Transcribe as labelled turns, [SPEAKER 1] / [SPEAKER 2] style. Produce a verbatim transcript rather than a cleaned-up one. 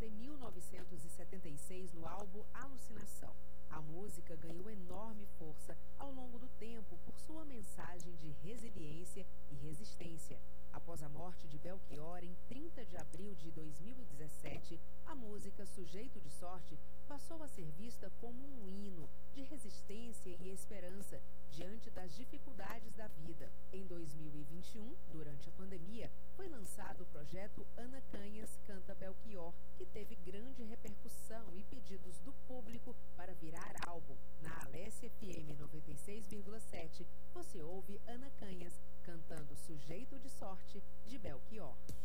[SPEAKER 1] lançada em mil novecentos e setenta e seis no álbum Alucinação. A música ganhou enorme força ao longo do tempo por sua mensagem de resiliência e resistência. Após a morte de Belchior em trinta de abril de dois mil e dezessete, a música Sujeito de Sorte passou a ser vista como um hino de resistência e esperança diante das dificuldades da vida. Em dois mil e vinte e um, durante a pandemia, foi lançado o projeto Ana Canhas Canta Belchior, que teve grande repercussão e pedidos do público para virar álbum. Na Alessia F M noventa e seis vírgula sete, você ouve Ana Canhas cantando Sujeito de Sorte, de Belchior.